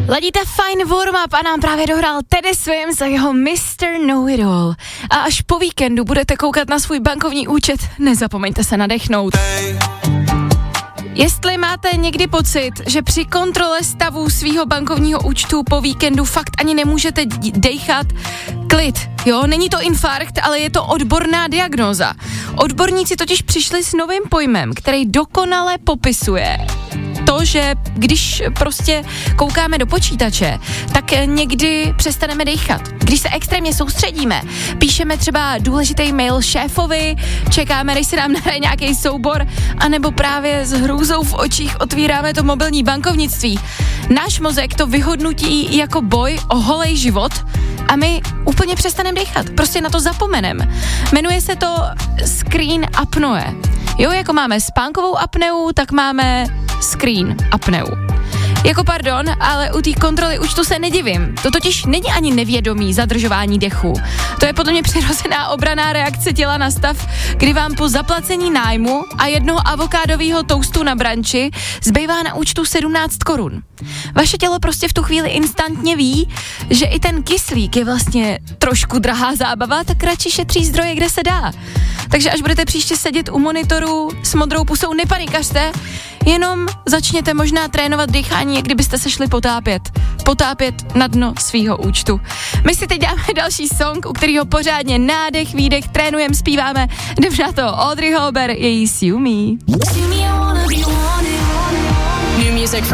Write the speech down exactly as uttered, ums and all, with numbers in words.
Ladíte fajn warm-up a nám právě dohrál Teddy Swims a jeho mister Know-It-All. A až po víkendu budete koukat na svůj bankovní účet, nezapomeňte se nadechnout. Jestli máte někdy pocit, že při kontrole stavu svýho bankovního účtu po víkendu fakt ani nemůžete dejchat, klid, jo, není to infarkt, ale je to odborná diagnóza. Odborníci totiž přišli s novým pojmem, který dokonale popisuje to, že když prostě koukáme do počítače, tak někdy přestaneme dejchat. Když se extrémně soustředíme, píšeme třeba důležitý mail šéfovi, čekáme, než se nám nahraje nějaký soubor, anebo právě s hrůzou v očích otvíráme to mobilní bankovnictví. Náš mozek to vyhodnotí jako boj o holej život a my úplně přestaneme dejchat. Prostě na to zapomenem. Jmenuje se to screen apnoe. Jo, jako máme spánkovou apneu, tak máme screen apneu. Jako pardon, ale u té kontroly účtu se nedivím. To totiž není ani nevědomý zadržování dechu. To je podle mě přirozená obranná reakce těla na stav, kdy vám po zaplacení nájmu a jednoho avokádového toastu na branči zbývá na účtu sedmnáct korun. Vaše tělo prostě v tu chvíli instantně ví, že i ten kyslík je vlastně trošku drahá zábava, tak radši šetří zdroje, kde se dá. Takže až budete příště sedět u monitoru s modrou pusou, nepanikařte, jenom začněte možná trénovat dýchání, jak kdybyste se šli potápět. Potápět na dno svýho účtu. My si teď dáme další song, u kterého pořádně nádech, výdech, trénujeme, zpíváme. Jdem na to, Audrey Hopper, její Sue Me. New music from